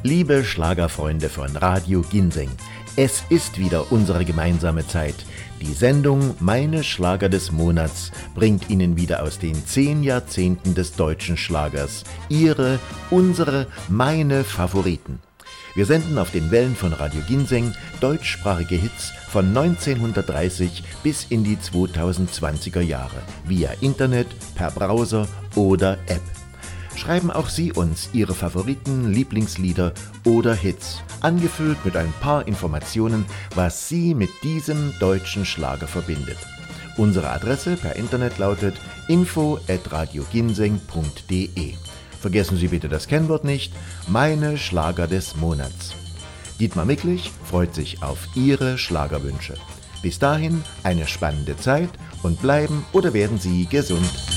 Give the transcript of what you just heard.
Liebe Schlagerfreunde von Radio Ginseng, es ist wieder unsere gemeinsame Zeit. Die Sendung Meine Schlager des Monats bringt Ihnen wieder aus den 10 Jahrzehnten des deutschen Schlagers Ihre, unsere, meine Favoriten. Wir senden auf den Wellen von Radio Ginseng deutschsprachige Hits von 1930 bis in die 2020er Jahre, via Internet, per Browser oder App. Schreiben auch Sie uns Ihre Favoriten, Lieblingslieder oder Hits, angefüllt mit ein paar Informationen, was Sie mit diesem deutschen Schlager verbindet. Unsere Adresse per Internet lautet info@radioginseng.de. Vergessen Sie bitte das Kennwort nicht, meine Schlager des Monats. Dietmar Micklich freut sich auf Ihre Schlagerwünsche. Bis dahin eine spannende Zeit und bleiben oder werden Sie gesund.